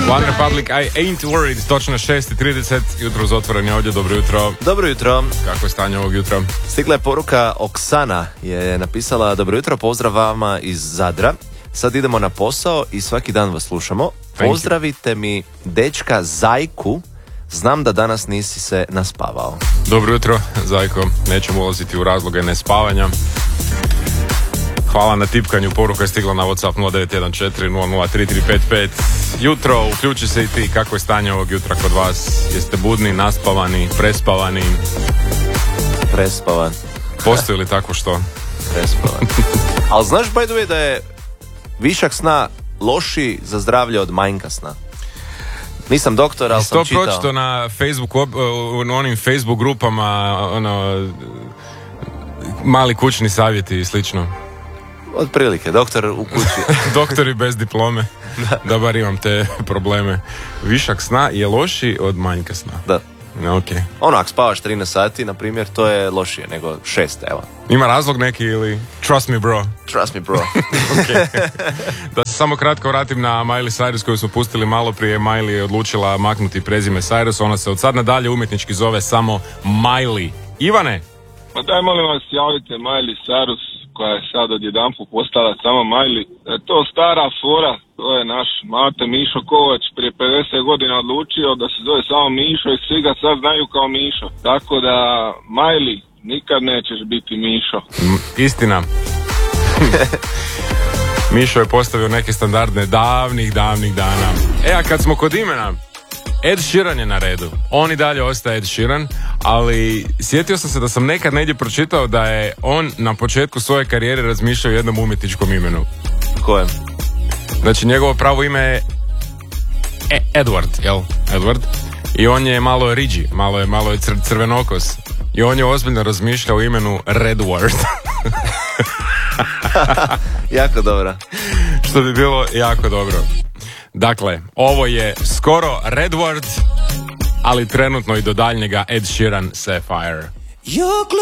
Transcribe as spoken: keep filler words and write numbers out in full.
One Republic, I ain't worried, točno šest i trideset, jutro uz otvoreni ovdje, dobro jutro. Dobro jutro. Kako je stanje ovog jutra? Stigla je poruka, Oksana je napisala: dobro jutro, pozdrav vama iz Zadra. Sad idemo na posao i svaki dan vas slušamo. Pozdravite mi dečka Zajku, znam da danas nisi se naspavao. Dobro jutro, Zajko, nećemo ulaziti u razloge nespavanja. Hvala na tipkanju, poruka je stigla na WhatsApp nula devet jedan četiri nula nula tri tri pet pet. Jutro, uključi se i ti, kako je stanje ovog jutra kod vas? Jeste budni, naspavani, prespavani? Prespavan. Postoji li tako što? Prespavan. Ali znaš, by the way, da je višak sna lošiji za zdravlje od manjka sna? Nisam doktor, ali sam čitao. To pročito na Facebooku, u onim Facebook grupama, ono, mali kućni savjeti i slično. Otprilike, doktor u kući. Doktori bez diplome. Da. Da bar imam te probleme. Višak sna je lošiji od manjka sna. Da. No, okay. Ono, ako spavaš trinaest sati, na primjer, to je lošije nego šest, evo. Ima razlog neki ili trust me bro? Trust me bro. Okay. Da se samo kratko vratim na Miley Cyrus koju smo pustili malo prije. Miley je odlučila maknuti prezime Cyrus. Ona se od sad nadalje umjetnički zove samo Miley. Ivane? Pa daj, molim vas, javite Miley Cyrus, koja je sad odjedanput postala samo Miley. E, to stara fora, to je naš Mate Mišo Kovač prije pedeset godina odlučio da se zove samo Mišo i svi ga sad znaju kao Mišo. Tako da, Miley, nikad nećeš biti Mišo. M- istina. Mišo je postavio neke standardne davnih, davnih dana. E, a kad smo kod imena, Ed Sheeran je na redu. On i dalje ostaje Ed Sheeran, ali sjetio sam se da sam nekad negdje pročitao da je on na početku svoje karijere razmišljao o jednom umjetničkom imenu. Kojem? Znači, njegovo pravo ime je e- Edward, jel? Edward. I on je malo riđi, malo je, malo je cr- crvenokos. I on je ozbiljno razmišljao o imenu Redward. Jako dobro. Što bi bilo jako dobro. Dakle, ovo je skoro Redward, ali trenutno i do daljnjega Ed Sheeran Sapphire.